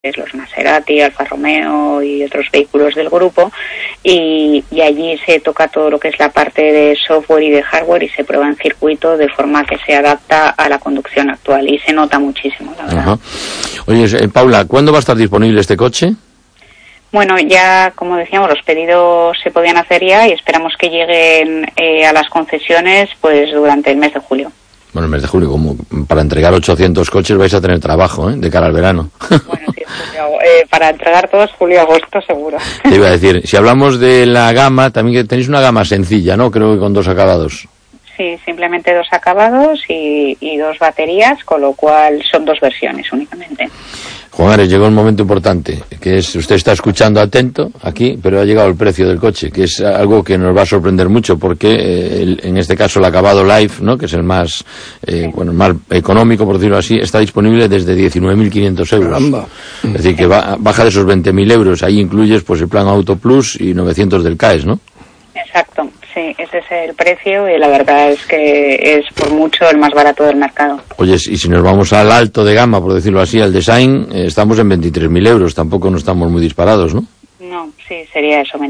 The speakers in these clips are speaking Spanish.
los Maserati, Alfa Romeo y otros vehículos del grupo, y allí se toca todo lo que es la parte de software y de hardware y se prueba en circuito de forma que se adapta a la conducción actual y se nota muchísimo, la verdad. Ajá. Oye, Paula, ¿cuándo va a estar disponible este coche? Bueno, ya, como decíamos, los pedidos se podían hacer ya y esperamos que lleguen a las concesiones pues durante el mes de julio. Bueno, el mes de julio, como para entregar 800 coches vais a tener trabajo, de cara al verano. Bueno, sí, julio, para entregar todos julio-agosto seguro. Te iba a decir, si hablamos de la gama, también que tenéis una gama sencilla, ¿no? Creo que con 2 acabados. Sí, simplemente 2 acabados y 2 baterías, con lo cual son 2 versiones únicamente. Juan Ares, llegó un momento importante, que es, usted está escuchando atento aquí, pero ha llegado el precio del coche, que es algo que nos va a sorprender mucho, porque en este caso el acabado Life, ¿no?, que es el más, más económico, por decirlo así, está disponible desde 19.500 euros. Caramba. Es decir, que baja de esos 20.000 euros, ahí incluyes pues el plan Auto Plus y 900 del CAES, ¿no? Exacto, sí, ese es el precio y la verdad es que es por mucho el más barato del mercado. Oye, y si nos vamos al alto de gama, por decirlo así, al design, estamos en 23.000 euros, tampoco no estamos muy disparados, ¿no? No, sí, sería eso,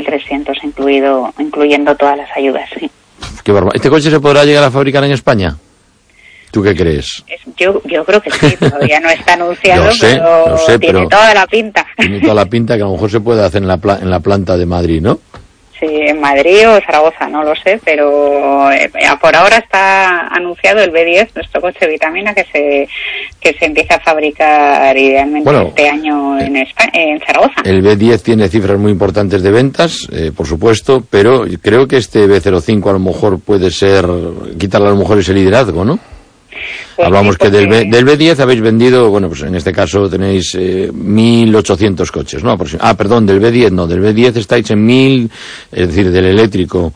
23.300 incluyendo todas las ayudas, sí. Qué barbaridad. ¿Este coche se podrá llegar a fabricar en España? ¿Tú qué crees? Yo creo que sí, todavía no está anunciado, lo sé, tiene toda la pinta. Tiene toda la pinta que a lo mejor se puede hacer en la planta de Madrid, ¿no? Sí, en Madrid o Zaragoza, no lo sé, pero por ahora está anunciado el B10, nuestro coche vitamina, que se empieza a fabricar idealmente este año en Zaragoza. El B10 tiene cifras muy importantes de ventas, por supuesto, pero creo que este B05 a lo mejor puede ser, quitarle a lo mejor ese liderazgo, ¿no? Pues hablamos sí, que del B10 habéis vendido, bueno, pues en este caso tenéis 1.800 coches, ¿no? Perdón, del B10 no, del B10 estáis en 1.000, es decir, del eléctrico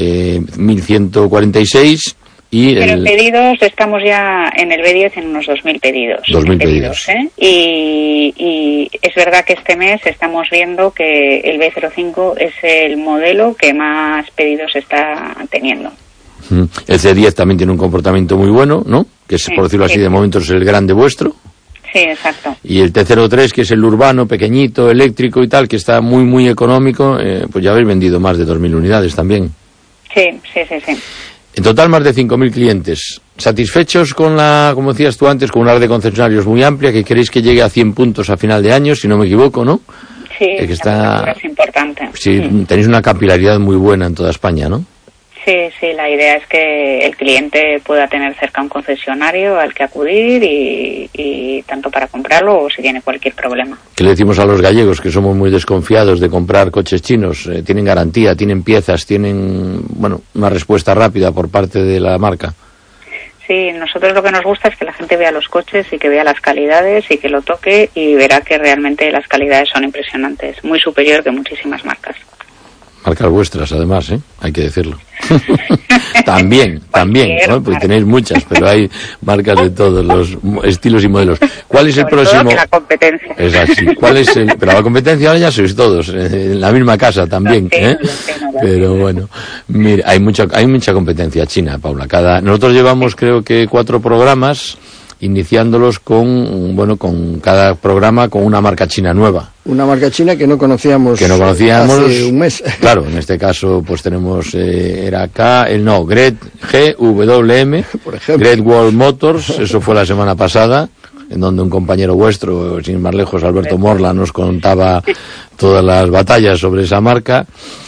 1.146 y... Pero en pedidos estamos ya en el B10 en unos 2.000 pedidos. 2.000 pedidos. Y es verdad que este mes estamos viendo que el B05 es el modelo que más pedidos está teniendo. El C10 también tiene un comportamiento muy bueno, ¿no? Que es, por decirlo así, de momento es el grande vuestro. Sí, exacto. Y el T03, que es el urbano, pequeñito, eléctrico y tal, que está muy, muy económico, pues ya habéis vendido más de 2.000 unidades también. Sí. En total, más de 5.000 clientes. ¿Satisfechos con como decías tú antes, con una red de concesionarios muy amplia, que queréis que llegue a 100 puntos a final de año, si no me equivoco, ¿no? Sí, es importante. Sí, tenéis una capilaridad muy buena en toda España, ¿no? Sí, la idea es que el cliente pueda tener cerca un concesionario al que acudir y tanto para comprarlo o si tiene cualquier problema. ¿Qué le decimos a los gallegos, que somos muy desconfiados de comprar coches chinos? Tienen garantía, tienen piezas, tienen, una respuesta rápida por parte de la marca. Sí, nosotros lo que nos gusta es que la gente vea los coches y que vea las calidades y que lo toque y verá que realmente las calidades son impresionantes, muy superior que muchísimas marcas. Marcas vuestras, además, hay que decirlo. También, ¿no? Pues tenéis muchas, pero hay marcas de todos los estilos y modelos. ¿Cuál es el próximo? La competencia. Es así. Pero la competencia ahora ya sois todos, en la misma casa también, Pero bueno, mira, hay mucha competencia china, Paula. Nosotros llevamos, creo que 4 programas, iniciándolos con cada programa con una marca china nueva. Una marca china que no conocíamos hace un mes. Claro, en este caso pues tenemos Gret GWM, por ejemplo. Great Wall Motors, eso fue la semana pasada, en donde un compañero vuestro, sin ir más lejos, Alberto Morla, nos contaba todas las batallas sobre esa marca.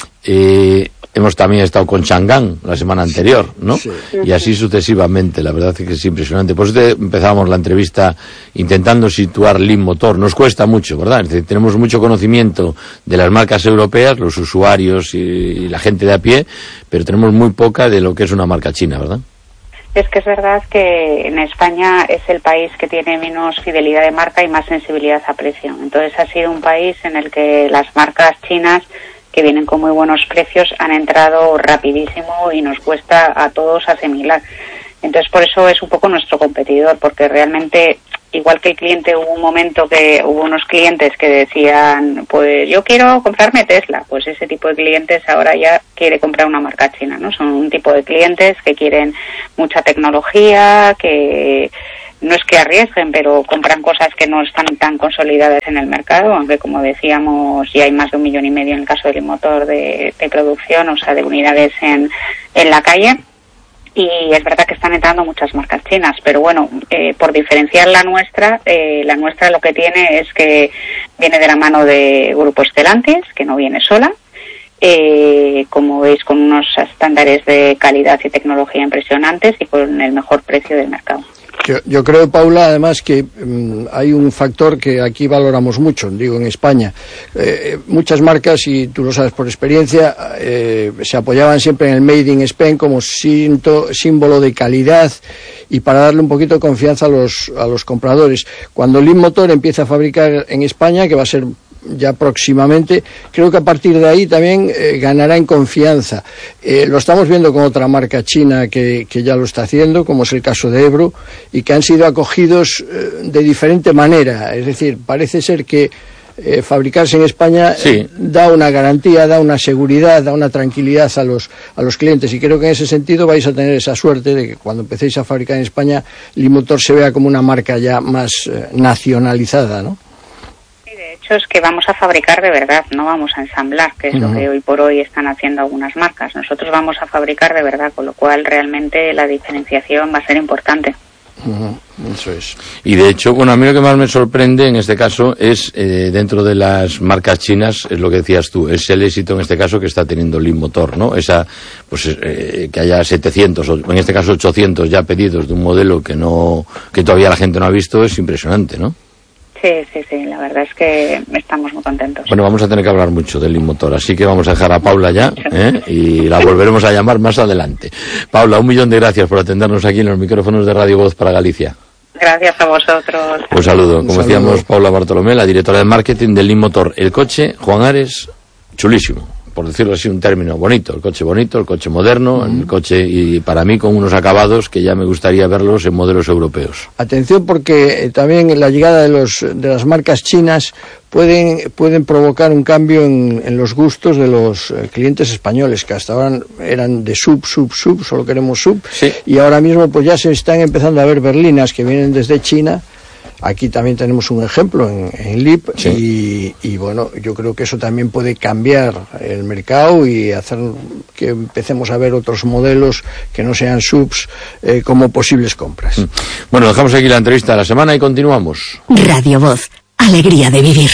Hemos también estado con Chang'an la semana anterior, ¿no? Sí. Y así sucesivamente, la verdad es que es impresionante. Por eso empezábamos la entrevista intentando situar Lean Motor. Nos cuesta mucho, ¿verdad? Es decir, tenemos mucho conocimiento de las marcas europeas, los usuarios y la gente de a pie, pero tenemos muy poca de lo que es una marca china, ¿verdad? Es que es verdad que en España es el país que tiene menos fidelidad de marca y más sensibilidad a precio. Entonces ha sido un país en el que las marcas chinas que vienen con muy buenos precios han entrado rapidísimo y nos cuesta a todos asimilar. Entonces por eso es un poco nuestro competidor, porque realmente, igual que el cliente, hubo un momento que hubo unos clientes que decían, pues yo quiero comprarme Tesla, pues ese tipo de clientes ahora ya quiere comprar una marca china, ¿no? Son un tipo de clientes que quieren mucha tecnología, que no es que arriesguen, pero compran cosas que no están tan consolidadas en el mercado, aunque como decíamos ya hay más de 1,5 millones en el caso del motor de producción, o sea, de unidades en la calle. Y es verdad que están entrando muchas marcas chinas, pero bueno, por diferenciar la nuestra lo que tiene es que viene de la mano de Grupo Stellantis, que no viene sola, como veis, con unos estándares de calidad y tecnología impresionantes y con el mejor precio del mercado. Yo creo, Paula, además que hay un factor que aquí valoramos mucho, digo, en España. Muchas marcas, y tú lo sabes por experiencia, se apoyaban siempre en el Made in Spain como símbolo de calidad y para darle un poquito de confianza a los compradores. Cuando Leapmotor empieza a fabricar en España, que va a ser ya próximamente, creo que a partir de ahí también ganará en confianza. Lo estamos viendo con otra marca china que ya lo está haciendo, como es el caso de Ebro, y que han sido acogidos de diferente manera. Es decir, parece ser que fabricarse en España da una garantía, da una seguridad, da una tranquilidad a los clientes, y creo que en ese sentido vais a tener esa suerte de que cuando empecéis a fabricar en España, Leapmotor se vea como una marca ya más nacionalizada, ¿no? De hecho, es que vamos a fabricar de verdad, no vamos a ensamblar, que es lo que hoy por hoy están haciendo algunas marcas. Nosotros vamos a fabricar de verdad, con lo cual realmente la diferenciación va a ser importante. Eso es. Y de hecho, bueno, a mí lo que más me sorprende en este caso es, dentro de las marcas chinas, es lo que decías tú, es el éxito en este caso que está teniendo Leapmotor, ¿no? Esa, pues, que haya 700, o en este caso 800 ya pedidos de un modelo que todavía la gente no ha visto, es impresionante, ¿no? Sí, la verdad es que estamos muy contentos. Bueno, vamos a tener que hablar mucho del Leapmotor, así que vamos a dejar a Paula ya, y la volveremos a llamar más adelante. Paula, 1.000.000 de gracias por atendernos aquí en los micrófonos de Radio Voz para Galicia. Gracias a vosotros. Un saludo. Como decíamos, Paula Bartolomé, la directora de marketing del Leapmotor. El coche, Juan Ares, chulísimo, por decirlo así, un término bonito, el coche moderno, el coche, y para mí con unos acabados que ya me gustaría verlos en modelos europeos. Atención, porque también la llegada de las marcas chinas pueden provocar un cambio en los gustos de los clientes españoles, que hasta ahora eran de sub, solo queremos sub, y ahora mismo pues ya se están empezando a ver berlinas que vienen desde China. Aquí también tenemos un ejemplo en Leap, y bueno, yo creo que eso también puede cambiar el mercado y hacer que empecemos a ver otros modelos que no sean subs como posibles compras. Bueno, dejamos aquí la entrevista de la semana y continuamos. Radio Voz, alegría de vivir.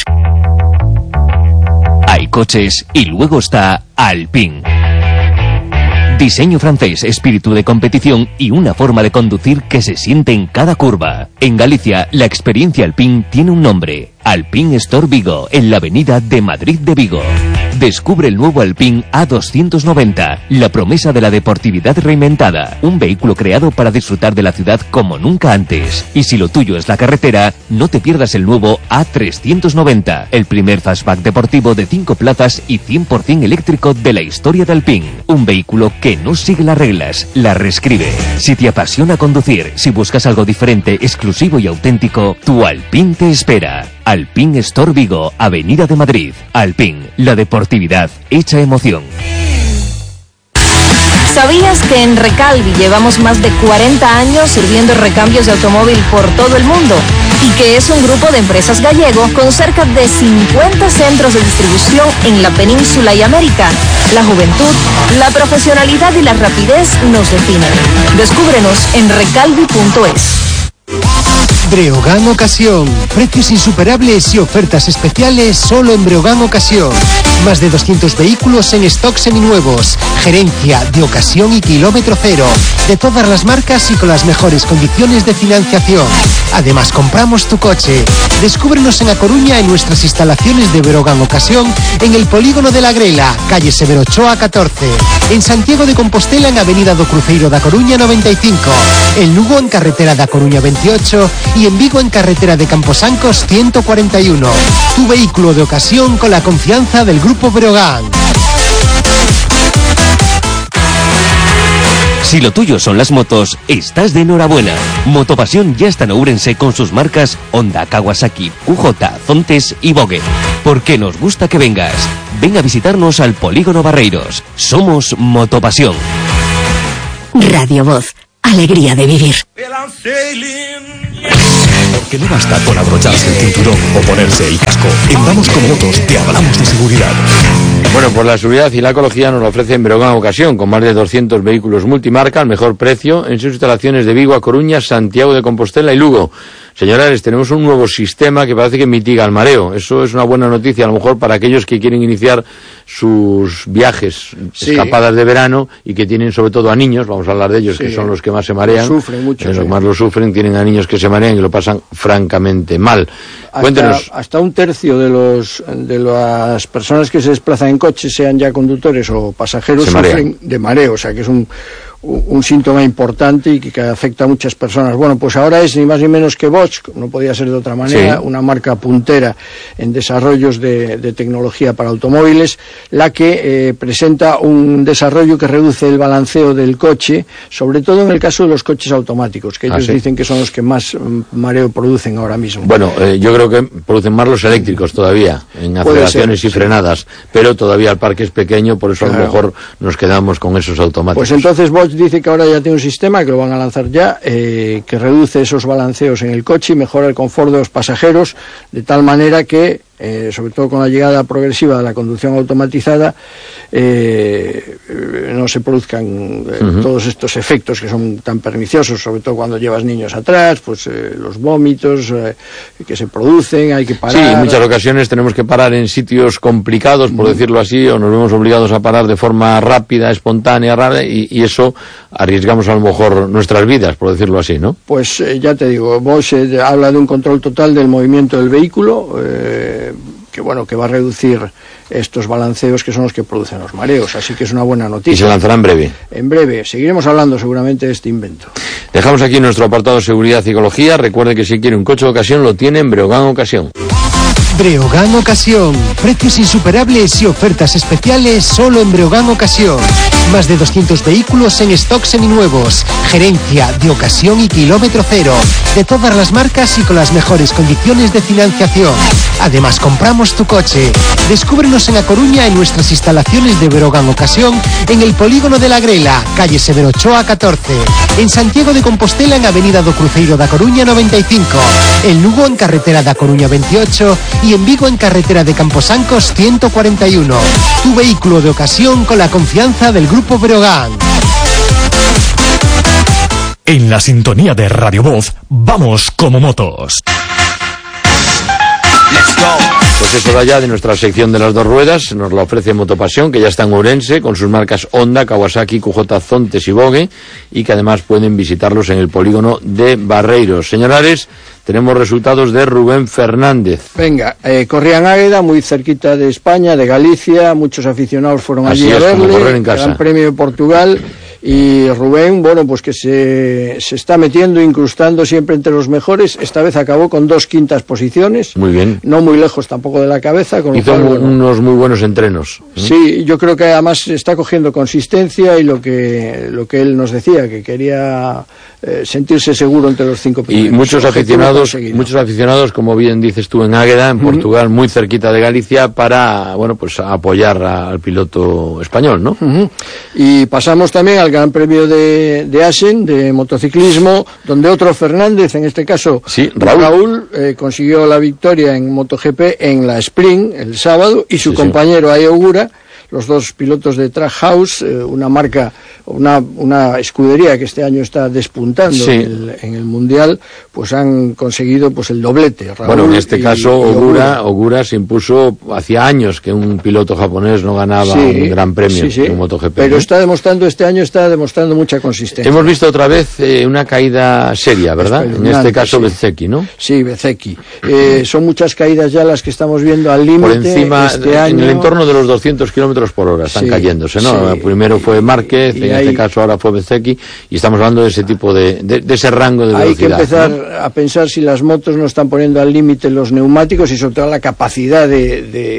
Hay coches y luego está Alpine. Diseño francés, espíritu de competición y una forma de conducir que se siente en cada curva. En Galicia, la experiencia Alpine tiene un nombre: Alpine Store Vigo, en la avenida de Madrid de Vigo. Descubre el nuevo Alpine A290, la promesa de la deportividad reinventada. Un vehículo creado para disfrutar de la ciudad como nunca antes. Y si lo tuyo es la carretera, no te pierdas el nuevo A390, el primer fastback deportivo de 5 plazas y 100% eléctrico de la historia de Alpine. Un vehículo que no sigue las reglas, las reescribe. Si te apasiona conducir, si buscas algo diferente, exclusivo y auténtico, tu Alpine te espera. Alpine Store Vigo, Avenida de Madrid. Alpine, la deportividad hecha emoción. ¿Sabías que en Recalvi llevamos más de 40 años sirviendo recambios de automóvil por todo el mundo? Y que es un grupo de empresas gallego con cerca de 50 centros de distribución en la península y América. La juventud, la profesionalidad y la rapidez nos definen. Descúbrenos en recalvi.es. Breogán Ocasión. Precios insuperables y ofertas especiales solo en Breogán Ocasión. Más de 200 vehículos en stock seminuevos. Gerencia de ocasión y kilómetro cero. De todas las marcas y con las mejores condiciones de financiación. Además, compramos tu coche. Descúbrenos en A Coruña en nuestras instalaciones de Breogán Ocasión en el Polígono de la Grela, calle Severo Ochoa 14. En Santiago de Compostela en Avenida do Cruceiro da Coruña 95. En Lugo en carretera da Coruña 28 y en Vigo en carretera de Camposancos 141. Tu vehículo de ocasión con la confianza del Grupo Breogán. Si lo tuyo son las motos, estás de enhorabuena. Motopasión ya está en Ourense con sus marcas Honda, Kawasaki, QJ, Zontes y Vogue. Porque nos gusta que vengas. Ven a visitarnos al Polígono Barreiros. Somos Motopasión. Radio Voz, alegría de vivir. Porque no basta con abrocharse el cinturón o ponerse el casco. En Vamos con Motos te hablamos de seguridad. Bueno, pues la seguridad y la ecología nos lo ofrecen Breogán Ocasión, con más de 200 vehículos multimarca al mejor precio en sus instalaciones de Vigo, A Coruña, Santiago de Compostela y Lugo. Señores, tenemos un nuevo sistema que parece que mitiga el mareo. Eso es una buena noticia, a lo mejor para aquellos que quieren iniciar sus viajes, escapadas de verano, y que tienen sobre todo a niños, vamos a hablar de ellos, que son los que más se marean. Sufren mucho. Los que más lo sufren, tienen a niños que se marean y lo pasan francamente mal. Cuéntenos. Hasta un tercio de las personas que se desplazan en coche, sean ya conductores o pasajeros, sufren de mareo, o sea que es un síntoma importante y que afecta a muchas personas. Bueno, pues ahora es ni más ni menos que Bosch, no podía ser de otra manera, una marca puntera en desarrollos de tecnología para automóviles, la que presenta un desarrollo que reduce el balanceo del coche, sobre todo en el caso de los coches automáticos, que ellos dicen que son los que más mareo producen ahora mismo. Bueno, yo creo que producen más los eléctricos todavía, en aceleraciones y frenadas, pero todavía el parque es pequeño, por eso a lo mejor nos quedamos con esos automáticos. Pues entonces Bosch dice que ahora ya tiene un sistema, que lo van a lanzar ya, que reduce esos balanceos en el coche y mejora el confort de los pasajeros, de tal manera que, sobre todo con la llegada progresiva de la conducción automatizada, no se produzcan todos estos efectos que son tan perniciosos, sobre todo cuando llevas niños atrás, pues los vómitos que se producen, hay que parar. Sí, en muchas ocasiones tenemos que parar en sitios complicados, por decirlo así, o nos vemos obligados a parar de forma rápida, espontánea, rara, y eso arriesgamos a lo mejor nuestras vidas, por decirlo así, ¿no? Pues ya te digo, Bosch habla de un control total del movimiento del vehículo, que va a reducir estos balanceos que son los que producen los mareos, así que es una buena noticia. ¿Y se lanzará en breve? En breve, seguiremos hablando seguramente de este invento. Dejamos aquí nuestro apartado de seguridad y ecología. Recuerde que si quiere un coche de ocasión lo tiene en Breogán Ocasión. Breogán Ocasión, precios insuperables y ofertas especiales solo en Breogán Ocasión. Más de 200 vehículos en stock seminuevos, gerencia de ocasión y kilómetro cero, de todas las marcas y con las mejores condiciones de financiación. Además, compramos tu coche. Descúbrenos en A Coruña en nuestras instalaciones de Breogán Ocasión, en el Polígono de la Grela, calle Severo Ochoa 14, en Santiago de Compostela en Avenida do Cruceiro da Coruña 95, en Lugo en carretera da Coruña 28 y en Vigo en carretera de Camposancos 141. Tu vehículo de ocasión con la confianza del Grupo Breogán. En la sintonía de Radio Voz, vamos como motos. Pues es hora ya de nuestra sección de las dos ruedas. Nos la ofrece Motopasión, que ya está en Ourense, con sus marcas Honda, Kawasaki, QJ, Zontes y Vogue, y que además pueden visitarlos en el polígono de Barreiros. Señores, tenemos resultados de Rubén Fernández. Venga, corría en Águeda, muy cerquita de España, de Galicia, muchos aficionados fueron allí a verle, en casa. Gran Premio de Portugal. Y Rubén, bueno, pues que se está metiendo, incrustando siempre entre los mejores. Esta vez acabó con 2 quintas posiciones. Muy bien. No muy lejos tampoco de la cabeza. Con hizo unos muy buenos entrenos. Sí, yo creo que además está cogiendo consistencia y lo que él nos decía, que quería sentirse seguro entre los 5 primeros. Y muchos aficionados, como bien dices tú, en Águeda, en Portugal, muy cerquita de Galicia, para, bueno, pues apoyar al piloto español, ¿no? Y pasamos también al Gran Premio de Assen, de motociclismo, donde otro Fernández, en este caso Raúl consiguió la victoria en MotoGP en la Sprint el sábado, y su compañero Ai Ogura, los dos pilotos de Trackhouse, una marca, una escudería que este año está despuntando en el Mundial, pues han conseguido pues el doblete. Raúl, bueno, en este caso Ogura se impuso, hacía años que un piloto japonés no ganaba un gran premio en MotoGP. Pero este año está demostrando mucha consistencia. Hemos visto otra vez una caída seria, ¿verdad? En este caso Bezzecchi, ¿no? Sí, Bezzecchi. Son muchas caídas ya las que estamos viendo al límite. Por encima, este año, en el entorno de los 200 kilómetros por hora están cayéndose, ¿no? Primero fue Márquez, en este caso ahora fue Bezzecchi, y estamos hablando de ese tipo de ese rango de velocidad. Hay que empezar a pensar si las motos no están poniendo al límite los neumáticos y sobre todo la capacidad de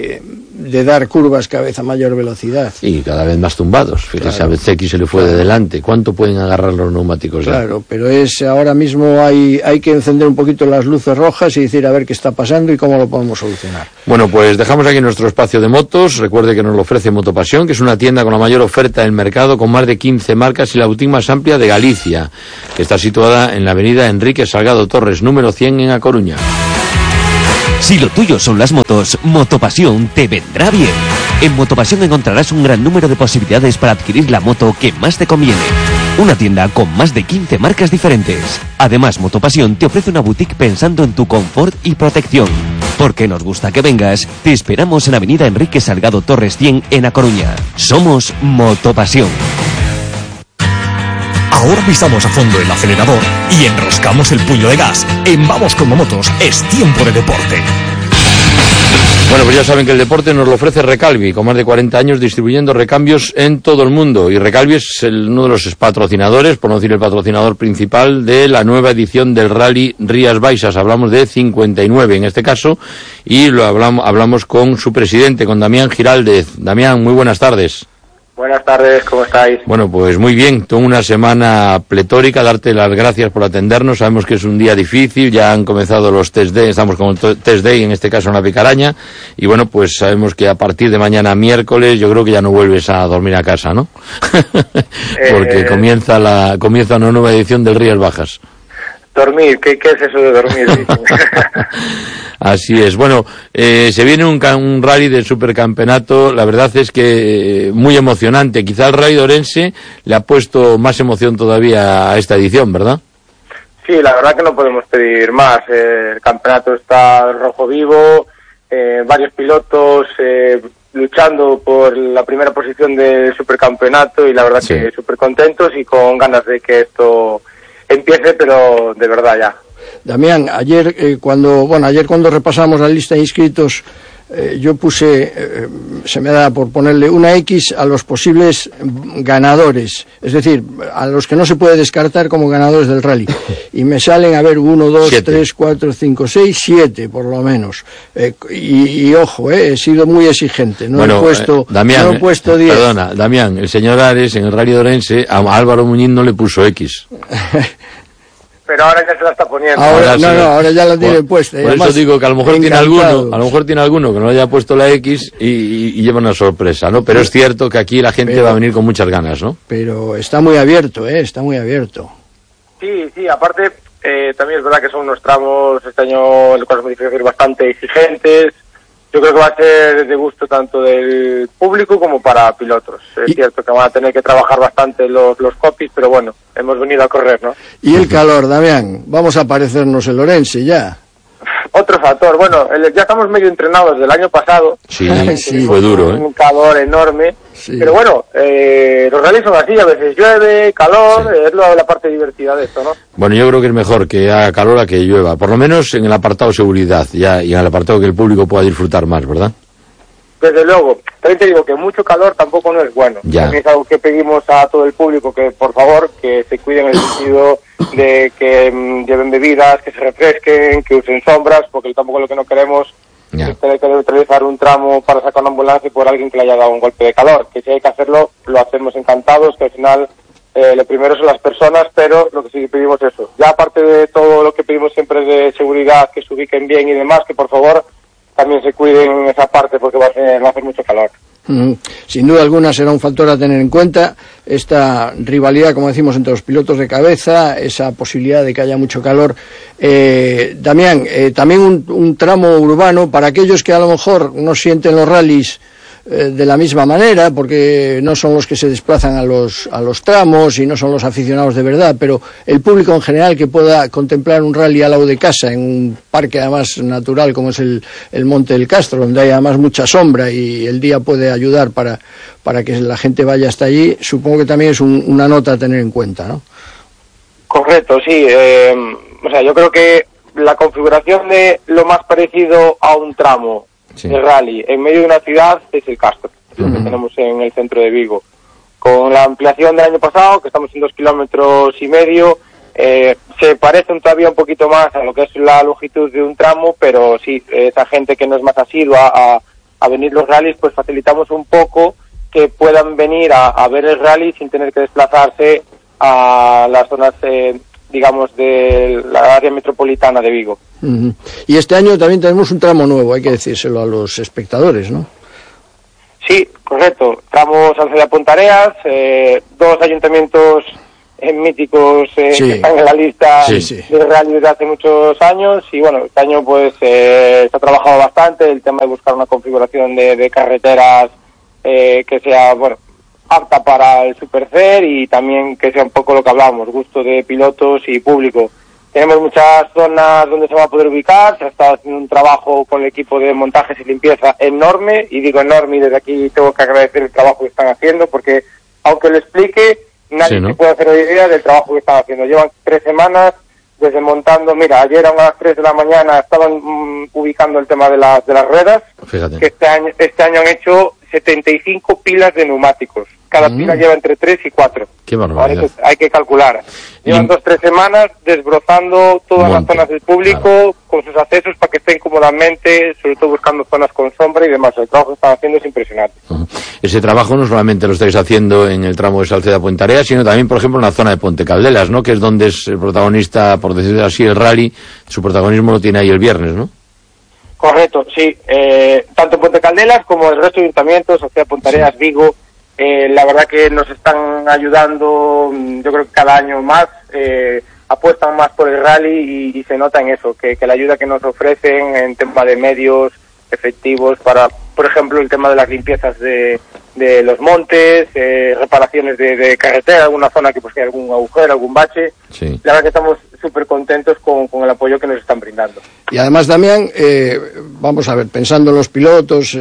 de dar curvas cada vez a mayor velocidad. Y cada vez más tumbados. Fíjese, claro. A Bezzecchi se le fue de delante. ¿Cuánto pueden agarrar los neumáticos? Claro, pero ahora mismo hay que encender un poquito las luces rojas y decir a ver qué está pasando y cómo lo podemos solucionar. Bueno, pues dejamos aquí nuestro espacio de motos. Recuerde que nos lo ofrece Motopasión, que es una tienda con la mayor oferta del mercado, con más de 15 marcas y la boutique más amplia de Galicia, que está situada en la avenida Enrique Salgado Torres, número 100 en A Coruña. Si lo tuyo son las motos, Motopasión te vendrá bien. En Motopasión encontrarás un gran número de posibilidades para adquirir la moto que más te conviene. Una tienda con más de 15 marcas diferentes. Además, Motopasión te ofrece una boutique pensando en tu confort y protección. Porque nos gusta que vengas, te esperamos en Avenida Enrique Salgado Torres 100 en A Coruña. Somos Motopasión. Ahora pisamos a fondo el acelerador y enroscamos el puño de gas. En Vamos Como Motos es tiempo de deporte. Bueno, pues ya saben que el deporte nos lo ofrece Recalvi, con más de 40 años distribuyendo recambios en todo el mundo. Y Recalvi es uno de los patrocinadores, por no decir el patrocinador principal, de la nueva edición del Rally Rías Baixas. Hablamos de 59 en este caso, y hablamos con su presidente, con Damián Giraldez. Damián, muy buenas tardes. Buenas tardes, ¿cómo estáis? Bueno, pues muy bien, toda una semana pletórica, darte las gracias por atendernos, sabemos que es un día difícil, ya han comenzado los test day, estamos con el test day, en este caso en La Picaraña, y bueno, pues sabemos que a partir de mañana miércoles, yo creo que ya no vuelves a dormir a casa, ¿no? Porque comienza una nueva edición del Rías Bajas. Dormir, ¿qué es eso de dormir? Así es. Bueno, se viene un rally del supercampeonato, la verdad es que muy emocionante. Quizá el Rally de Orense le ha puesto más emoción todavía a esta edición, ¿verdad? Sí, la verdad que no podemos pedir más. El campeonato está rojo vivo, varios pilotos luchando por la primera posición del supercampeonato y la verdad que súper contentos y con ganas de que esto empiece, pero de verdad ya. Damián, ayer cuando repasamos la lista de inscritos, yo puse, se me da por ponerle una X a los posibles ganadores, es decir, a los que no se puede descartar como ganadores del rally. Y me salen, 1, 2, 3, 4, 5, 6, 7 por lo menos. Y ojo, he sido muy exigente, no he puesto 10. Perdona, Damián, el señor Ares en el Rally de Orense, a Álvaro Muñiz no le puso X. Pero ahora ya se la está poniendo. Ahora ya la tiene puesta. Por eso digo que a lo mejor tiene alguno que no le haya puesto la X y lleva una sorpresa, ¿no? Pero es cierto que aquí la gente va a venir con muchas ganas, ¿no? Pero está muy abierto, está muy abierto. Sí, aparte también es verdad que son unos tramos este año, el cual es muy difícil, bastante exigentes. Yo creo que va a ser de gusto tanto del público como para pilotos. Es cierto que van a tener que trabajar bastante los copies, pero bueno, hemos venido a correr, ¿no? Y el calor, Damián, vamos a parecernos el Orense ya. Otro factor, bueno, ya estamos medio entrenados del año pasado. Sí, fue duro, un calor enorme. Sí. Pero bueno, los rallies son así, a veces llueve, calor, es la parte divertida de esto, ¿no? Bueno, yo creo que es mejor que haga calor a que llueva, por lo menos en el apartado seguridad y en el apartado que el público pueda disfrutar más, ¿verdad? Desde luego, también te digo que mucho calor tampoco no es bueno. También es algo que pedimos a todo el público que por favor que se cuiden en el sentido de que lleven bebidas, que se refresquen, que usen sombras, porque tampoco lo que no queremos es tener que utilizar un tramo para sacar una ambulancia por alguien que le haya dado un golpe de calor. Que si hay que hacerlo, lo hacemos encantados, que al final lo primero son las personas, pero lo que sí pedimos es eso. Ya aparte de todo lo que pedimos siempre de seguridad, que se ubiquen bien y demás, que por favor también se cuiden en esa parte porque va a hacer mucho calor. Sin duda alguna será un factor a tener en cuenta esta rivalidad, como decimos, entre los pilotos de cabeza, esa posibilidad de que haya mucho calor. Damián, también un tramo urbano para aquellos que a lo mejor no sienten los rallies de la misma manera, porque no son los que se desplazan a los tramos y no son los aficionados de verdad, pero el público en general que pueda contemplar un rally al lado de casa, en un parque además natural como es el Monte del Castro, donde hay además mucha sombra y el día puede ayudar para que la gente vaya hasta allí, supongo que también es una nota a tener en cuenta, ¿no? Correcto, sí. Yo creo que la configuración de lo más parecido a un tramo de rally en medio de una ciudad es el Castro, lo que tenemos en el centro de Vigo. Con la ampliación del año pasado, que estamos en 2,5 kilómetros, se parece todavía un poquito más a lo que es la longitud de un tramo, pero sí, esa gente que no es más asidua a venir los rallies, pues facilitamos un poco que puedan venir a ver el rally sin tener que desplazarse a las zonas, digamos, de la área metropolitana de Vigo. Y este año también tenemos un tramo nuevo, hay que decírselo a los espectadores, ¿no? Sí, correcto. Tramo Salceda-Pontareas, 2 ayuntamientos míticos que están en la lista de rally desde hace muchos años, y bueno, este año pues se ha trabajado bastante el tema de buscar una configuración de carreteras que sea, bueno, apta para el Supercer, y también que sea un poco lo que hablábamos, gusto de pilotos y público. Tenemos muchas zonas donde se va a poder ubicar, se ha estado haciendo un trabajo con el equipo de montajes y limpieza enorme, y digo enorme, y desde aquí tengo que agradecer el trabajo que están haciendo, porque aunque lo explique, nadie se puede hacer una idea del trabajo que están haciendo. Llevan 3 semanas desmontando. Mira, ayer a las 3 de la mañana estaban ubicando el tema de las ruedas. Fíjate. Que este año han hecho 75 pilas de neumáticos. Cada pila lleva entre 3 y 4. Qué barbaridad. Hay que calcular. Llevan 2-3 semanas desbrozando todas las zonas del público, con sus accesos para que estén cómodamente, sobre todo buscando zonas con sombra y demás. El trabajo que están haciendo es impresionante. Ese trabajo no solamente lo estáis haciendo en el tramo de Salceda-Pontareas, sino también, por ejemplo, en la zona de Ponte Caldelas, ¿no? Que es donde es el protagonista, por decirlo así, el rally. Su protagonismo lo tiene ahí el viernes, ¿no? Correcto, sí. Tanto Ponte Caldelas como el resto de ayuntamientos, Salceda-Pontareas, Vigo, la verdad que nos están ayudando, yo creo que cada año más, apuestan más por el rally, y se nota en eso, que la ayuda que nos ofrecen en tema de medios efectivos para, por ejemplo, el tema de las limpiezas de los montes, reparaciones de carretera, alguna zona que pues tiene algún agujero, algún bache. Sí. La verdad que estamos súper contentos con el apoyo que nos están brindando. Y además, Damián, vamos a ver, pensando en los pilotos,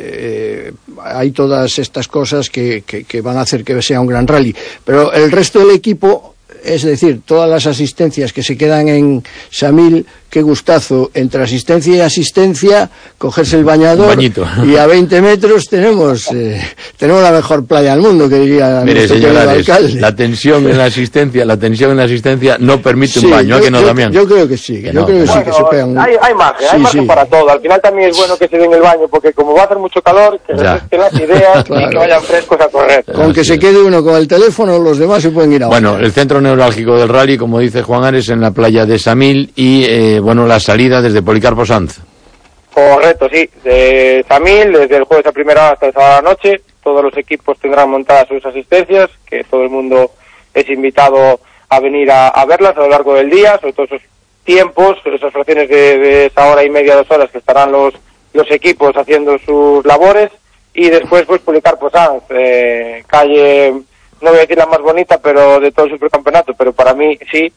hay todas estas cosas que van a hacer que sea un gran rally, pero el resto del equipo, es decir, todas las asistencias que se quedan en Samil, qué gustazo, entre asistencia y asistencia, cogerse el bañador, y a 20 metros tenemos la mejor playa del mundo, que diría nuestro querido alcalde. La tensión en la asistencia no permite un baño, ¿a que no, Damián? Yo creo que sí, que se pegan. Hay margen para todo. Al final también es bueno que se den el baño, porque como va a hacer mucho calor, que refresquen las ideas y que vayan frescos a correr. Con que se quede uno con el teléfono, los demás se pueden ir a Bueno, el centro neurálgico del rally, como dice Juan Ares, en la playa de Samil, y la salida desde Policarpo Sanz. Correcto, sí, de Samil, desde el jueves a primera hora hasta el sábado a la noche. Todos los equipos tendrán montadas sus asistencias, que todo el mundo es invitado a venir a verlas a lo largo del día, sobre todo esos tiempos, esas fracciones de esa hora y media, 2 horas que estarán los equipos haciendo sus labores. Y después pues Policarpo Sanz, calle, no voy a decir la más bonita, pero de todo el supercampeonato, pero para mí sí,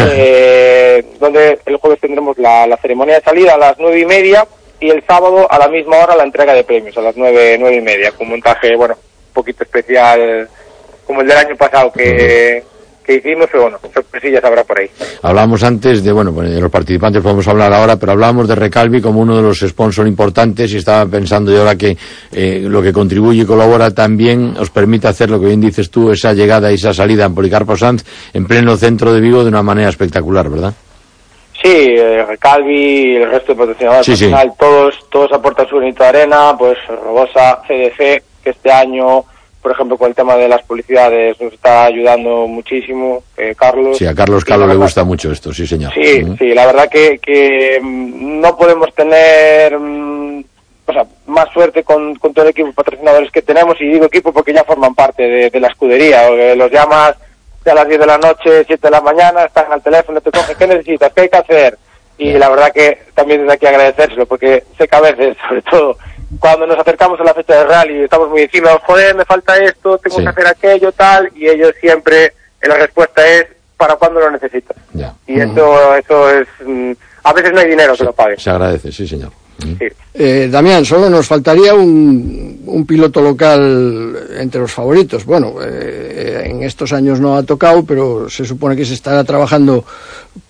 donde el jueves tendremos la ceremonia de salida a las 9:30, y el sábado a la misma hora la entrega de premios a las 9:30, con un montaje, bueno, un poquito especial, como el del año pasado que hicimos, pero bueno, sorpresillas habrá por ahí. Hablábamos antes de los participantes, podemos hablar ahora, pero hablábamos de Recalvi como uno de los sponsors importantes, y estaba pensando yo ahora que lo que contribuye y colabora también os permite hacer lo que bien dices tú, esa llegada y esa salida en Policarpo Sanz en pleno centro de Vigo de una manera espectacular, ¿verdad? Sí, Recalvi, el resto de patrocinadores, al final todos aportan su granito de arena, pues Robosa, CDC, que este año, por ejemplo, con el tema de las publicidades nos está ayudando muchísimo, Carlos. Sí, a Carlos le gusta mucho esto, sí señor. Sí, sí, la verdad que no podemos tener más suerte con todo el equipo de patrocinadores que tenemos, y digo equipo porque ya forman parte de la escudería. Los llamas a las 10 de la noche, 7 de la mañana, están al teléfono, te cogen, ¿qué necesitas? ¿Qué hay que hacer? Y la verdad que también desde aquí agradecérselo, porque sé que a veces, sobre todo cuando nos acercamos a la fecha de rally, estamos muy encima, joder, me falta esto, tengo que hacer aquello, tal, y ellos siempre, la respuesta es, ¿para cuándo lo necesitas? Ya. Y eso es, a veces no hay dinero que lo pague. Se agradece, sí señor. Sí. Damián, solo nos faltaría un piloto local entre los favoritos. Bueno, en estos años no ha tocado, pero se supone que se estará trabajando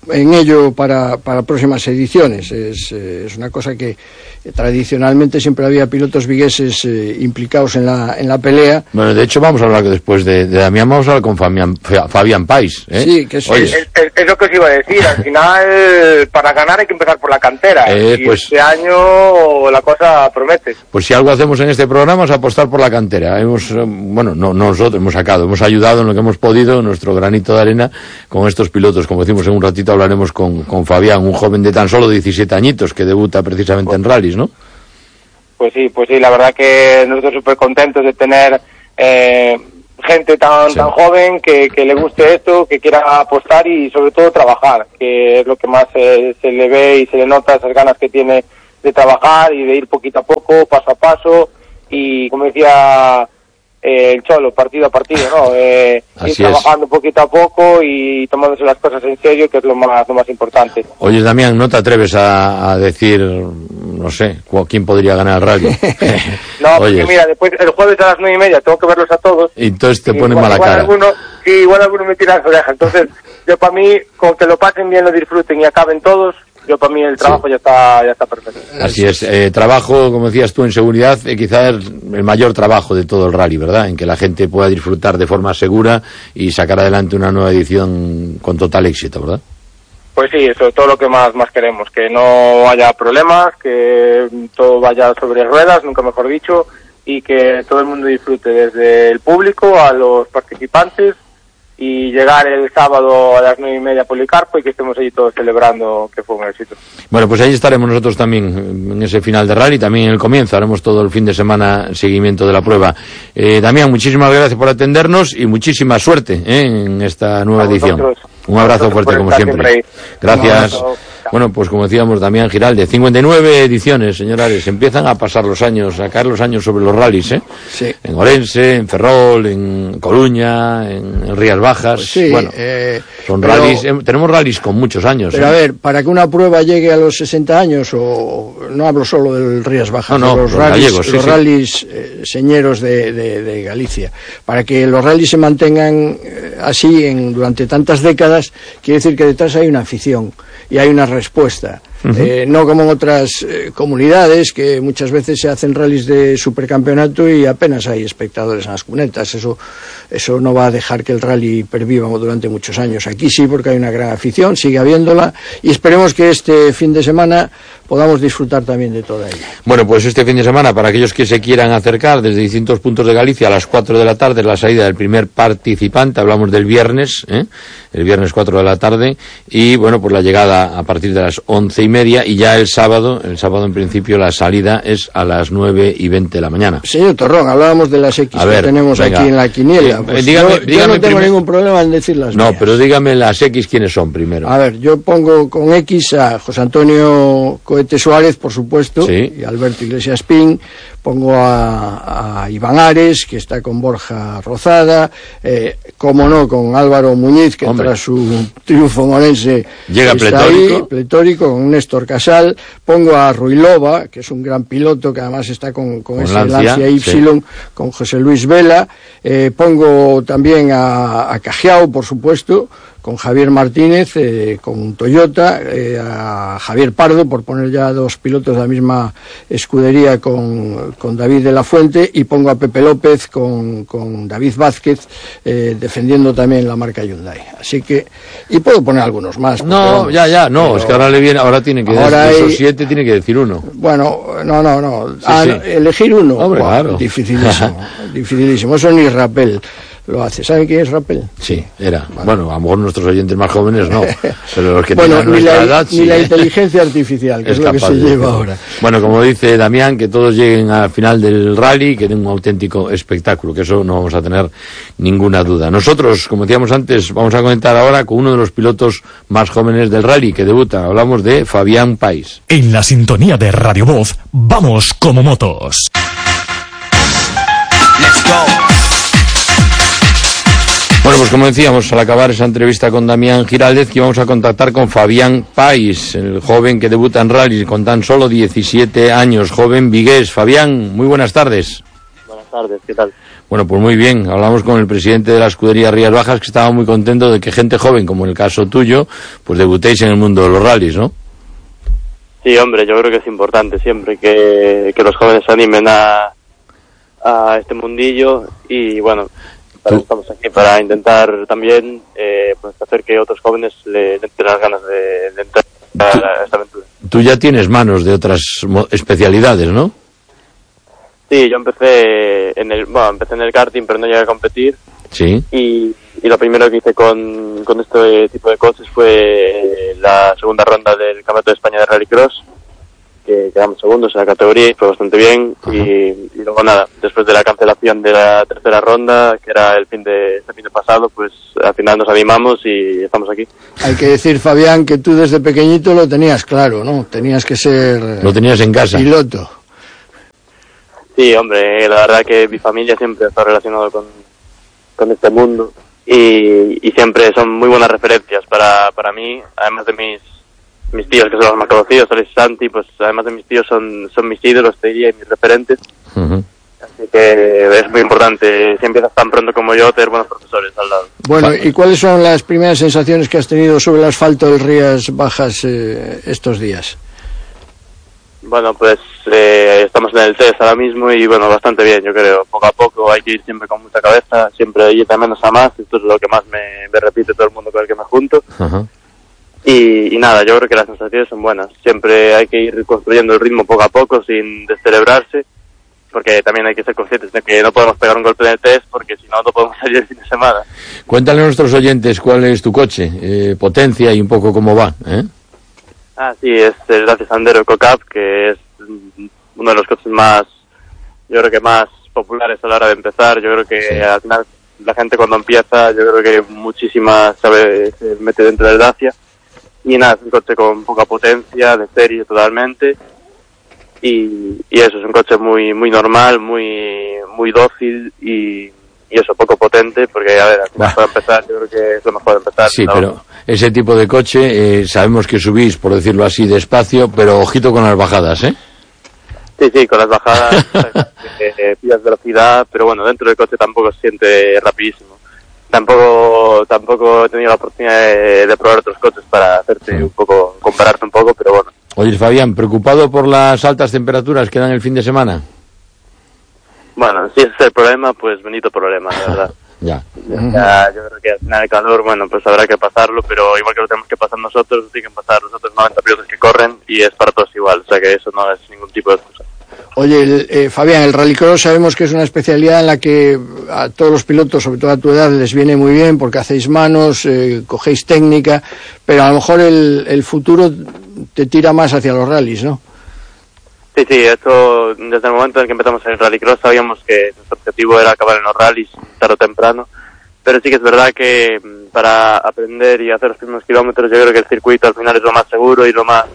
en ello para próximas ediciones. Es una cosa que tradicionalmente siempre había pilotos vigueses implicados en la pelea. Bueno, de hecho vamos a hablar después de Damián, vamos a hablar con Fabián Pais, ¿eh? Sí, que es lo que os iba a decir. Al final, para ganar hay que empezar por la cantera. Y pues, este año la cosa promete. Pues si algo hacemos en este programa es apostar por la cantera. Nosotros hemos ayudado en lo que hemos podido, nuestro granito de arena, con estos pilotos. Como decimos, en un ratito hablaremos con Fabián, un joven de tan solo 17 añitos que debuta precisamente en rallies, ¿no? Pues sí, la verdad que nosotros súper contentos de tener gente tan joven que le guste esto, que quiera apostar y sobre todo trabajar, que es lo que más se le ve y se le nota, esas ganas que tiene de trabajar y de ir poquito a poco, paso a paso, y como decía el Cholo, partido a partido, ¿no? Ir trabajando poquito a poco y tomándose las cosas en serio, que es lo más importante. Oye, Damián, ¿no te atreves a decir, no sé, quién podría ganar el rally? No, porque mira, después el jueves a las 9:30 tengo que verlos a todos. Y entonces te ponen mala cara. Igual alguno me tira las orejas. Entonces, yo para mí, con que lo pasen bien, lo disfruten y acaben todos, yo para mí el trabajo ya está perfecto. Así es, trabajo, como decías tú, en seguridad, quizás el mayor trabajo de todo el rally, ¿verdad? En que la gente pueda disfrutar de forma segura y sacar adelante una nueva edición con total éxito, ¿verdad? Pues sí, eso es todo lo que más queremos, que no haya problemas, que todo vaya sobre ruedas, nunca mejor dicho, y que todo el mundo disfrute, desde el público a los participantes, y llegar el sábado a las 9:30 a Policarpo y que estemos allí todos celebrando que fue un éxito. Bueno, pues ahí estaremos nosotros también en ese final de rally, también en el comienzo, haremos todo el fin de semana seguimiento de la prueba. Damián, muchísimas gracias por atendernos y muchísima suerte en esta nueva edición. Un abrazo fuerte como siempre. Gracias. Bueno, pues como decíamos, Damián Giraldez, 59 ediciones, señores, empiezan a pasar los años, a caer los años sobre los rallies, ¿eh? Sí. En Orense, en Ferrol, en Coruña, en Rías Bajas, pues sí, bueno, son rallies, tenemos rallies con muchos años. Pero a ver, para que una prueba llegue a los 60 años, o no hablo solo del Rías Bajas, los rallies señeros de Galicia, para que los rallies se mantengan así durante tantas décadas, quiere decir que detrás hay una afición y hay una respuesta. No como en otras comunidades que muchas veces se hacen rallies de supercampeonato y apenas hay espectadores en las cunetas. Eso no va a dejar que el rally perviva durante muchos años. Aquí sí, porque hay una gran afición, sigue habiéndola, y esperemos que este fin de semana podamos disfrutar también de toda ella. Bueno, pues este fin de semana, para aquellos que se quieran acercar desde distintos puntos de Galicia, a las 4 de la tarde, la salida del primer participante, hablamos del viernes, el viernes 4 de la tarde, y bueno, pues la llegada a partir de las 11:30, y ya el sábado en principio la salida es a las 9:20 de la mañana. Señor Torrón, hablábamos de las X que tenemos aquí en la quiniela. Pues dígame, yo no tengo ningún problema en decir las mías. No, pero dígame las X, ¿quiénes son primero? A ver, yo pongo con X a José Antonio Cohete Suárez, por supuesto, sí, y Alberto Iglesias Pin. Pongo a Iván Ares, que está con Borja Rozada, como no, con Álvaro Muñiz, que tras su triunfo en Orense llega pletórico, con Néstor Casal. Pongo a Ruilova, que es un gran piloto, que además está con ese Lancia Y, sí, con José Luis Vela. Pongo también a Cajiao, por supuesto, con Javier Martínez, con Toyota, a Javier Pardo, por poner ya dos pilotos de la misma escudería, con David de la Fuente, y pongo a Pepe López con David Vázquez, defendiendo también la marca Hyundai. Así que, y puedo poner algunos más. No, es que ahora le viene, ahora tiene que decir esos 7, tiene que decir uno. Bueno, no. Sí. Elegir uno. Hombre, claro. Dificilísimo. Eso ni Rappel lo hace. ¿Saben quién es Rappel? Sí, era. Bueno, a lo mejor nuestros oyentes más jóvenes no, pero los que bueno, tienen nuestra edad sí. Ni la inteligencia artificial, que es lo que se lleva ahora. Bueno, como dice Damián, que todos lleguen al final del rally, que den un auténtico espectáculo, que eso no vamos a tener ninguna duda. Nosotros, como decíamos antes, vamos a comentar ahora con uno de los pilotos más jóvenes del rally, que debuta. Hablamos de Fabián Pais. En la sintonía de Radio Voz, vamos como motos. Let's go. Bueno, pues como decíamos al acabar esa entrevista con Damián Giraldez, que íbamos a contactar con Fabián Pais, el joven que debuta en rally con tan solo 17 años, joven vigués. Fabián, muy buenas tardes. Buenas tardes, ¿qué tal? Bueno, pues muy bien. Hablamos con el presidente de la escudería Rías Bajas, que estaba muy contento de que gente joven, como en el caso tuyo, pues debutéis en el mundo de los rallies, ¿no? Sí, hombre, yo creo que es importante siempre que los jóvenes se animen a este mundillo y bueno, estamos aquí para intentar también pues hacer que otros jóvenes le entren las ganas de entrar a esta aventura. Tú ya tienes manos de otras especialidades, ¿no? Sí, yo empecé en el karting, pero no llegué a competir. Sí. Y lo primero que hice con este tipo de coches fue la segunda ronda del Campeonato de España de Rallycross, que quedamos segundos en la categoría y fue bastante bien. Y luego nada, después de la cancelación de la tercera ronda, que era este fin de pasado, pues al final nos animamos y estamos aquí. Hay que decir, Fabián, que tú desde pequeñito lo tenías claro, ¿no? Tenías que ser... Lo tenías en casa. Piloto. Sí, hombre, la verdad que mi familia siempre ha estado relacionado con este mundo y siempre son muy buenas referencias para mí, además de mis tíos, que son los más conocidos, Alex y Santi, pues además de mis tíos son mis ídolos, te diría, y mis referentes. Así que es muy importante, si empiezas tan pronto como yo, tener buenos profesores al lado. Bueno, ¿y cuáles son las primeras sensaciones que has tenido sobre el asfalto del Rías Bajas estos días? Bueno, pues estamos en el test ahora mismo y bueno, bastante bien, yo creo. Poco a poco hay que ir siempre con mucha cabeza, siempre ir de menos a más. Esto es lo que más me repite todo el mundo con el que me junto. Y nada, yo creo que las sensaciones son buenas. Siempre hay que ir construyendo el ritmo poco a poco sin descerebrarse, porque también hay que ser conscientes de que no podemos pegar un golpe en el test, porque si no, no podemos salir el fin de semana. Cuéntale a nuestros oyentes cuál es tu coche, potencia y un poco cómo va, ¿eh? Sí, es el Dacia Sandero EcoCup, que es uno de los coches yo creo que más populares a la hora de empezar. Yo creo que al final la gente cuando empieza, yo creo que muchísima se mete dentro del Dacia. Y nada, es un coche con poca potencia, de serie totalmente. Y eso, es un coche muy muy normal, muy dócil y eso, poco potente, porque a ver, al final para empezar yo creo que es lo mejor de empezar. Sí, pero ese tipo de coche, sabemos que subís, por decirlo así, despacio, pero ojito con las bajadas, ¿eh? Sí, con las bajadas pillas velocidad, pero bueno, dentro del coche tampoco se siente rapidísimo. Tampoco he tenido la oportunidad de probar otros coches para compararte un poco, pero bueno. Oye, Fabián, ¿preocupado por las altas temperaturas que dan el fin de semana? Bueno, si ese es el problema, pues bendito problema, la verdad. Ya, yo creo que al final el calor, bueno, pues habrá que pasarlo, pero igual que lo tenemos que pasar nosotros, lo tienen que pasar los otros 90 pilotos que corren y es para todos igual, o sea que eso no es ningún tipo de excusa. Oye, Fabián, el rallycross sabemos que es una especialidad en la que a todos los pilotos, sobre todo a tu edad, les viene muy bien porque hacéis manos, cogéis técnica, pero a lo mejor el futuro te tira más hacia los rallies, ¿no? Sí, esto desde el momento en que empezamos en el rallycross sabíamos que nuestro objetivo era acabar en los rallies tarde o temprano, pero sí que es verdad que para aprender y hacer los primeros kilómetros yo creo que el circuito al final es lo más seguro y lo más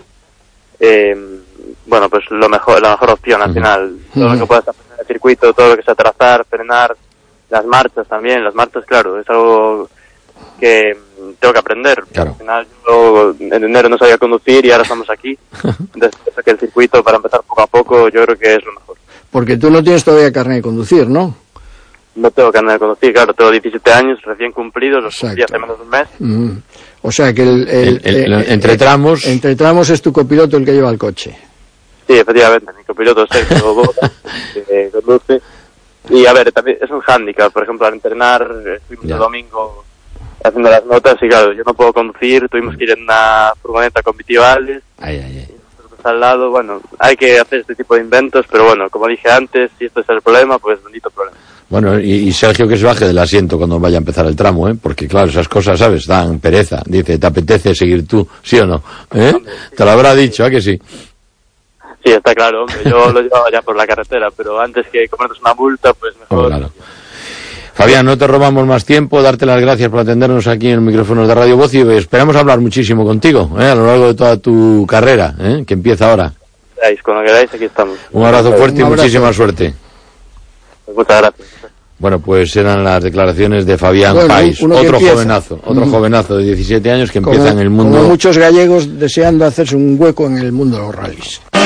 bueno, pues la mejor opción al final. Todo lo que puedas aprender en el circuito, todo lo que sea trazar, frenar, las marchas también. Las marchas, claro, es algo que tengo que aprender. Claro. Al final yo en enero no sabía conducir y ahora estamos aquí. Entonces que el circuito para empezar poco a poco yo creo que es lo mejor. Porque tú no tienes todavía carnet de conducir, ¿no? No tengo carnet de conducir, claro, tengo 17 años recién cumplidos, los cumplí hace menos de un mes. O sea que entre tramos... Entre tramos es tu copiloto el que lleva el coche. Sí, efectivamente, mi copiloto Sergio Boda, que conduce. Y a ver, también es un hándicap, por ejemplo, al entrenar, estuvimos el domingo haciendo las notas y claro, yo no puedo conducir, tuvimos que ir en una furgoneta con vitivales. Y nosotros al lado, bueno, hay que hacer este tipo de inventos, pero bueno, como dije antes, si esto es el problema, pues bendito problema. Bueno, y Sergio que se baje del asiento cuando vaya a empezar el tramo, ¿eh? Porque claro, esas cosas, ¿sabes? Dan pereza. Dice, ¿te apetece seguir tú? ¿Sí o no? ¿Eh? Te lo habrá dicho, ¿a que sí? Sí, está claro, hombre. Yo lo llevaba ya por la carretera, pero antes que comernos una multa, pues mejor. Claro. Fabián, no te robamos más tiempo, darte las gracias por atendernos aquí en los micrófonos de Radio Voz y esperamos hablar muchísimo contigo, a lo largo de toda tu carrera, que empieza ahora. Cuando queráis, aquí estamos. Un abrazo fuerte y muchísima suerte. Pues muchas gracias. Bueno, pues eran las declaraciones de Fabián Pais, otro jovenazo de 17 años que empieza en el mundo. Como muchos gallegos deseando hacerse un hueco en el mundo de los rallies.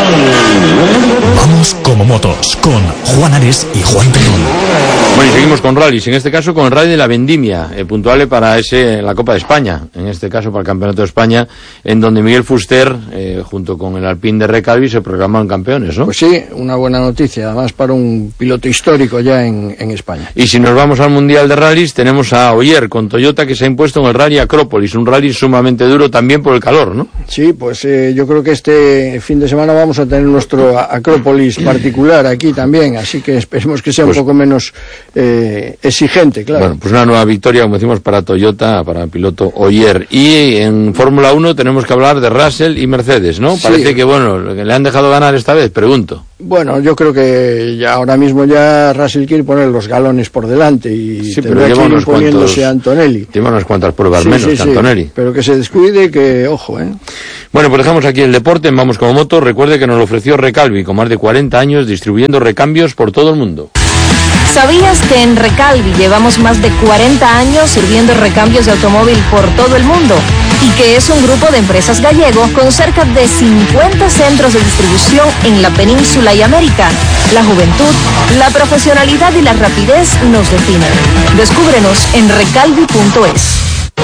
Vamos como motos, con Juan Ares y Juan Perón. Bueno, y seguimos con rallies, en este caso con el rally de la Vendimia, puntuable para la Copa de España, en este caso para el Campeonato de España, en donde Miguel Fuster, junto con el Alpine de Recalvi, se proclamaron campeones, ¿no? Pues sí, una buena noticia, además para un piloto histórico ya en España. Y si nos vamos al Mundial de Rallys, tenemos a Ogier con Toyota, que se ha impuesto en el Rally Acrópolis, un rally sumamente duro también por el calor, ¿no? Sí, pues yo creo que este fin de semana vamos a tener nuestro Acrópolis particular aquí también, así que esperemos que sea un poco menos exigente, claro. Bueno, pues una nueva victoria, como decimos, para Toyota, para el piloto Ogier. Y en Fórmula 1 tenemos que hablar de Russell y Mercedes, ¿no? Sí. Parece que, bueno, le han dejado ganar esta vez, pregunto. Bueno, yo creo que ya ahora mismo ya Russell quiere poner los galones por delante y sí, pero lleva unos cuantos, a Antonelli. Lleva unas cuantas pruebas menos que Antonelli. Pero que se descuide, que ojo, Bueno, pues dejamos aquí el deporte, vamos como moto. Recuerde que nos lo ofreció Recalvi, con más de 40 años distribuyendo recambios por todo el mundo. ¿Sabías que en Recalvi llevamos más de 40 años sirviendo recambios de automóvil por todo el mundo? Y que es un grupo de empresas gallego con cerca de 50 centros de distribución en la península y América. La juventud, la profesionalidad y la rapidez nos definen. Descúbrenos en recalvi.es.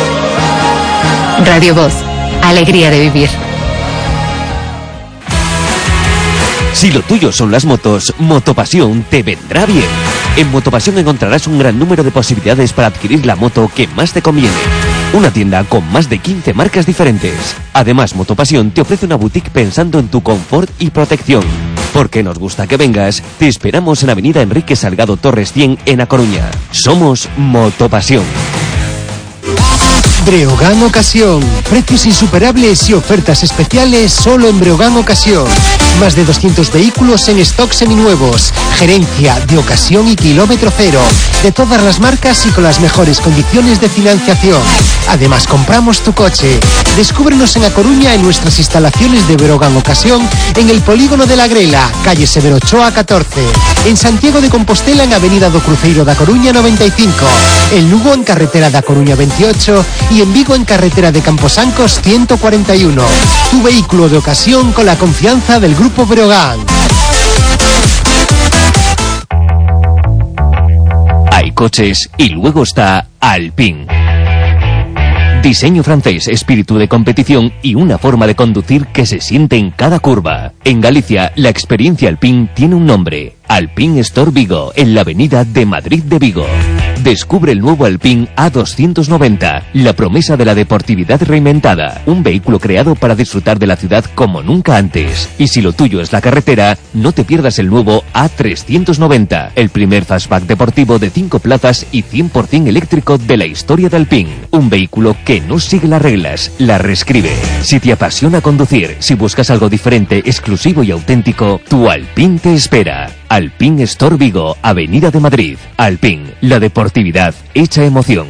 Radio Voz, alegría de vivir. Si lo tuyo son las motos, Motopasión te vendrá bien. En Motopasión encontrarás un gran número de posibilidades para adquirir la moto que más te conviene. Una tienda con más de 15 marcas diferentes. Además, Motopasión te ofrece una boutique pensando en tu confort y protección. Porque nos gusta que vengas, te esperamos en Avenida Enrique Salgado Torres 100 en A Coruña. Somos Motopasión. Breogán Ocasión. Precios insuperables y ofertas especiales solo en Breogán Ocasión. Más de 200 vehículos en stock seminuevos. Gerencia de ocasión y kilómetro cero. De todas las marcas y con las mejores condiciones de financiación. Además, compramos tu coche. Descúbrenos en A Coruña en nuestras instalaciones de Breogán Ocasión en el Polígono de la Grela, calle Severo Ochoa 14. En Santiago de Compostela en Avenida do Cruzeiro da Coruña 95. En Lugo en Carretera da Coruña 28 y en Vigo en Carretera de Camposancos 141. Tu vehículo de ocasión con la confianza del Grupo Breogán. Hay coches y luego está Alpine. Diseño francés, espíritu de competición y una forma de conducir que se siente en cada curva. En Galicia, la experiencia Alpine tiene un nombre. Alpine Store Vigo, en la avenida de Madrid de Vigo. Descubre el nuevo Alpine A290, la promesa de la deportividad reinventada. Un vehículo creado para disfrutar de la ciudad como nunca antes. Y si lo tuyo es la carretera, no te pierdas el nuevo A390, el primer fastback deportivo de 5 plazas y 100% eléctrico de la historia de Alpine. Un vehículo que no sigue las reglas, las reescribe. Si te apasiona conducir, si buscas algo diferente, exclusivo y auténtico, tu Alpine te espera. Alpine Store Vigo, Avenida de Madrid. Alpine, la deportividad hecha emoción.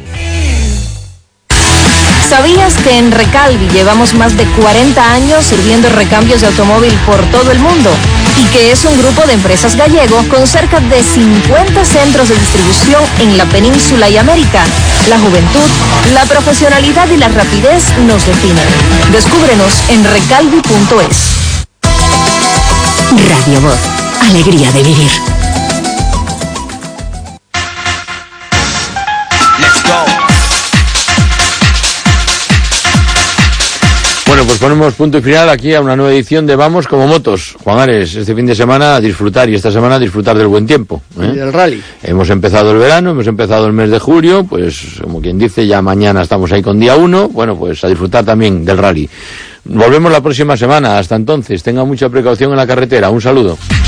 ¿Sabías que en Recalvi llevamos más de 40 años sirviendo recambios de automóvil por todo el mundo? Y que es un grupo de empresas gallego con cerca de 50 centros de distribución en la península y América. La juventud, la profesionalidad y la rapidez nos definen. Descúbrenos en recalvi.es. Radio Voz, alegría de vivir. Bueno, pues ponemos punto y final aquí a una nueva edición de Vamos como Motos. Juan Ares, este fin de semana a disfrutar y esta semana a disfrutar del buen tiempo. Y del rally. Hemos empezado el verano, hemos empezado el mes de julio, pues como quien dice, ya mañana estamos ahí con día 1, bueno, pues a disfrutar también del rally. Volvemos la próxima semana, hasta entonces, tenga mucha precaución en la carretera, un saludo.